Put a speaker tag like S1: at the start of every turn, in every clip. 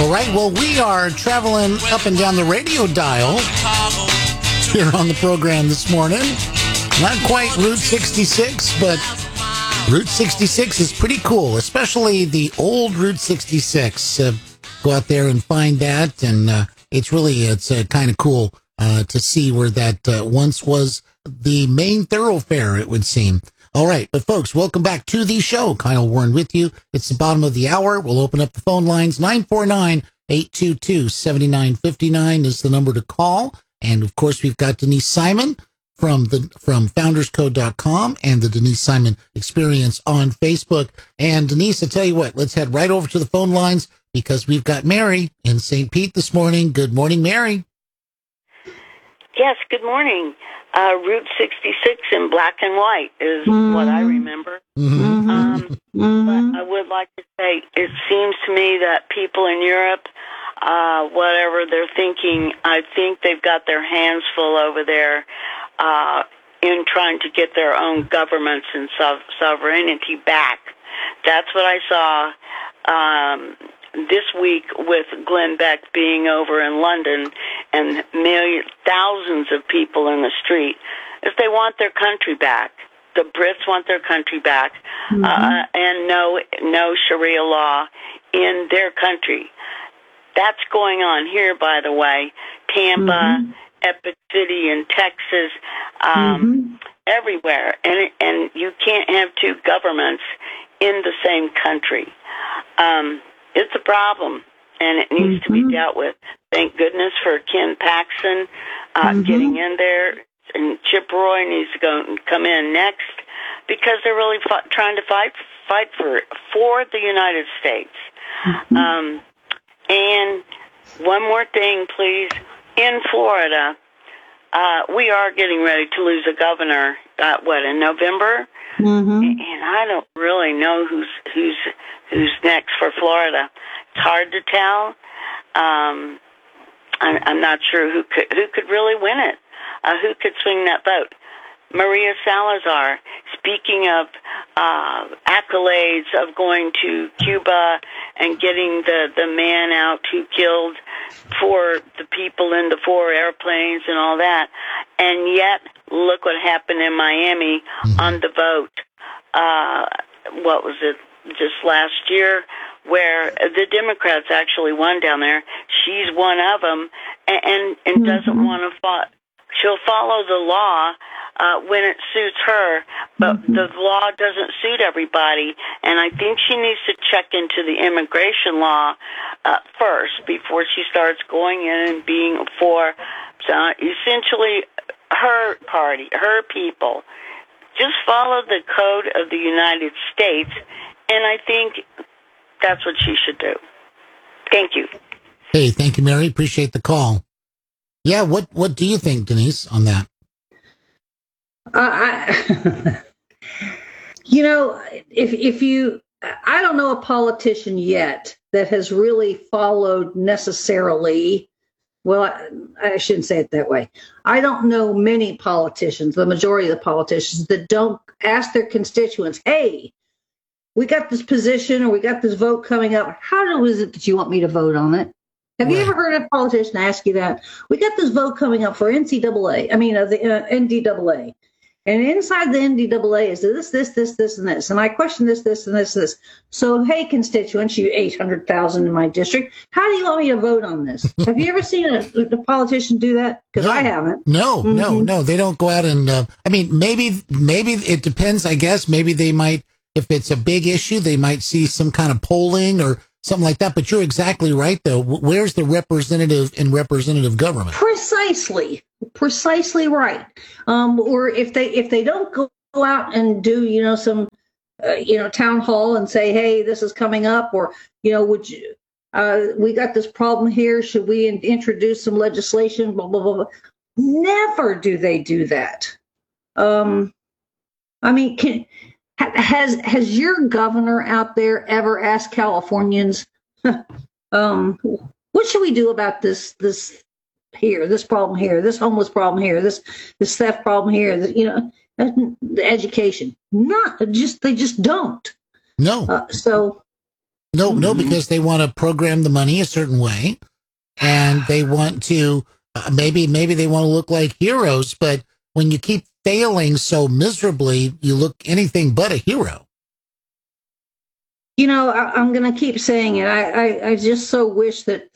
S1: All right, well, we are traveling up and down the radio dial here on the program this morning. Not quite Route 66, but Route 66 is pretty cool, especially the old Route 66. Go out there and find that, and it's kind of cool to see where that once was the main thoroughfare, it would seem. All right, but folks, welcome back to the show. Kyle Warren with you. It's the bottom of the hour. We'll open up the phone lines. 949-822-7959 is the number to call. And of course, we've got Denise Simon from founderscode.com and the Denise Simon Experience on Facebook. And Denise, I tell you what, let's head right over to the phone lines because we've got Mary in St. Pete this morning. Good morning, Mary.
S2: Yes, good morning. Route 66 in black and white is what I remember. But I would like to say, it seems to me that people in Europe, whatever they're thinking, I think they've got their hands full over there in trying to get their own governments and sovereignty back. That's what I saw this week with Glenn Beck being over in London and thousands of people in the street, is they want their country back. The Brits want their country back, and no Sharia law in their country. That's going on here, by the way. Tampa, Epic City in Texas, everywhere. And you can't have two governments in the same country. It's a problem, and it needs to be dealt with. Thank goodness for Ken Paxton getting in there, and Chip Roy needs to come in next because they're really trying to fight for the United States. And one more thing, please. In Florida, we are getting ready to lose a governor. In November? And I don't really know who's next for Florida. It's hard to tell. I'm not sure who could really win it. Who could swing that vote? Maria Salazar, speaking of accolades of going to Cuba and getting the man out who killed the people in the 4 airplanes and all that, and yet look what happened in Miami on the vote. What was it, just last year, where the Democrats actually won down there. She's one of them, and doesn't want to follow. She'll follow the law when it suits her, but the law doesn't suit everybody, and I think she needs to check into the immigration law first before she starts going in and being for essentially her party, her people. Just follow the code of the United States, and I think that's what she should do. Thank you.
S1: Hey, thank you, Mary. Appreciate the call. Yeah, what do you think, Denise, on that?
S3: I don't know a politician yet that has really followed necessarily. Well, I shouldn't say it that way. I don't know many politicians, the majority of the politicians, that don't ask their constituents, hey, we got this position or we got this vote coming up. How is it that you want me to vote on it? Have you ever heard a politician ask you that? We got this vote coming up for the NDAA. And inside the NDAA is this, and this. And I question this, and this. So, hey, constituents, you 800,000 in my district, how do you want me to vote on this? Have you ever seen a politician do that? Because I haven't.
S1: No. They don't go out and, maybe it depends, I guess. Maybe they might, if it's a big issue, they might see some kind of polling or something like that. But you're exactly right, though. Where's the representative in representative government? Precisely right.
S3: Or if they don't go out and do some town hall and say, hey, this is coming up, or would you we got this problem here, should we introduce some legislation, blah blah blah, blah. Never do they do that. Has your governor out there ever asked Californians, what should we do about this here, this problem here, this homeless problem here, this theft problem here, the education? They just don't.
S1: No.
S3: So
S1: No, because they want to program the money a certain way, and they want to maybe they want to look like heroes. But when you keep failing so miserably, you look anything but a hero.
S3: You know, I'm going to keep saying it. I just so wish that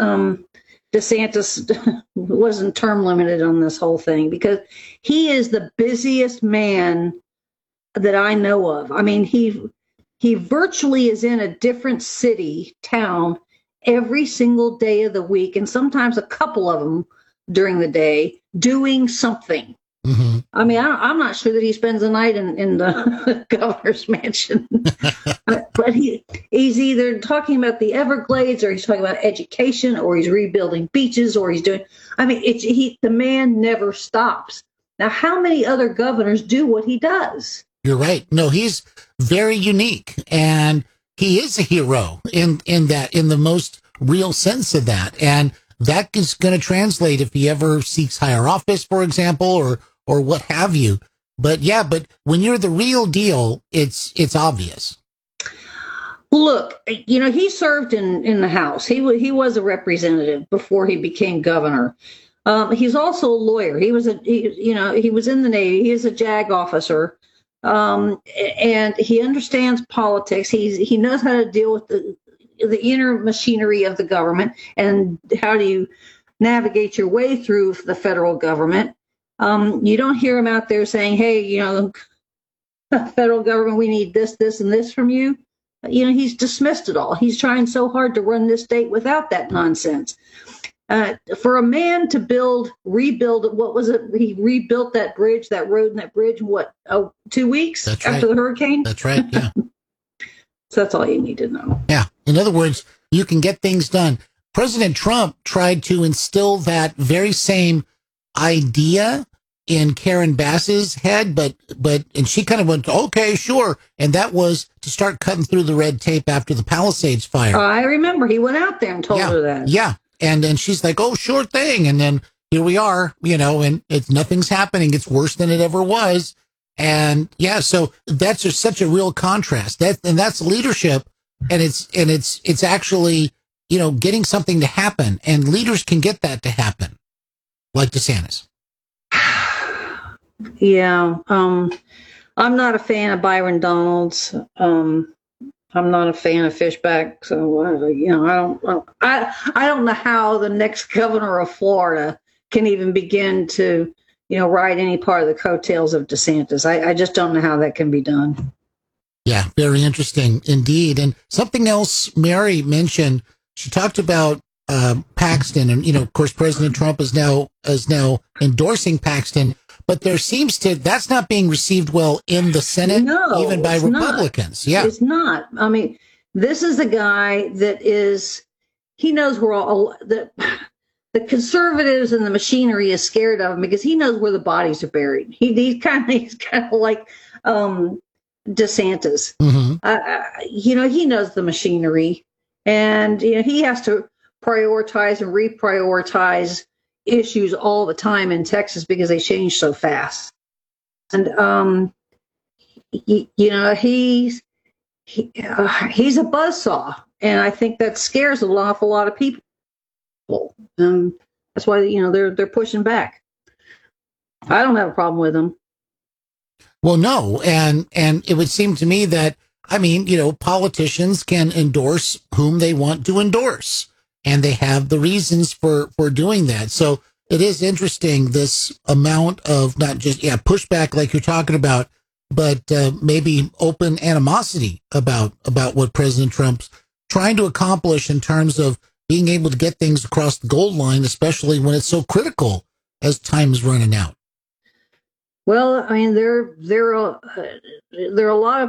S3: DeSantis wasn't term limited on this whole thing, because he is the busiest man that I know of. I mean, he virtually is in a different city, town, every single day of the week, and sometimes a couple of them during the day, doing something.
S1: Mm-hmm.
S3: I mean, I'm not sure that he spends the night in the governor's mansion, but he's either talking about the Everglades, or he's talking about education, or he's rebuilding beaches, or he's doing. I mean, the man never stops. Now, how many other governors do what he does?
S1: You're right. No, he's very unique, and he is a hero in the most real sense of that, and that is going to translate if he ever seeks higher office, for example, or what have you. But when you're the real deal, it's obvious.
S3: Look, you know, he served in the House. He was a representative before he became governor. He's also a lawyer. He was in the Navy. He is a JAG officer, and he understands politics. He knows how to deal with the inner machinery of the government, and how do you navigate your way through the federal government. You don't hear him out there saying, hey, you know, federal government, we need this, this, and this from you. You know, he's dismissed it all. He's trying so hard to run this state without that nonsense. For a man to rebuild, what was it? He rebuilt that bridge, that road and that bridge, 2 weeks after the hurricane?
S1: That's right, yeah.
S3: So that's all you need to know.
S1: Yeah. In other words, you can get things done. President Trump tried to instill that very same idea in Karen Bass's head, and she kind of went, okay, sure. And that was to start cutting through the red tape after the Palisades fire.
S3: I remember he went out there and told her that.
S1: Yeah. And then she's like, oh, sure thing. And then here we are, you know, and nothing's happening. It's worse than it ever was. And yeah, so that's just such a real contrast. That's leadership. And it's actually, you know, getting something to happen, and leaders can get that to happen, like DeSantis.
S3: Yeah. I'm not a fan of Byron Donalds. I'm not a fan of Fishback. So, you know, I don't know how the next governor of Florida can even begin to, you know, ride any part of the coattails of DeSantis. I just don't know how that can be done.
S1: Yeah, very interesting indeed. And something else Mary mentioned, she talked about Paxton, and, you know, of course, President Trump is now endorsing Paxton, but there seems that's not being received well in the Senate, even by Republicans.
S3: Not.
S1: Yeah,
S3: it's not. I mean, this is a guy he knows where all the conservatives and the machinery is scared of him, because he knows where the bodies are buried. He's kind of like DeSantis.
S1: Mm-hmm.
S3: You know, he knows the machinery, and you know, he has to prioritize and reprioritize issues all the time in Texas because they change so fast. And you know, he's a buzzsaw, and I think that scares an awful lot of people. That's why, you know, they're pushing back. I don't have a problem with him.
S1: Well, no, and it would seem to me that, I mean, you know, politicians can endorse whom they want to endorse, and they have the reasons for doing that. So it is interesting, this amount of not just pushback like you're talking about, but maybe open animosity about what President Trump's trying to accomplish in terms of being able to get things across the goal line, especially when it's so critical as time is running out.
S3: Well, I mean, there are a lot of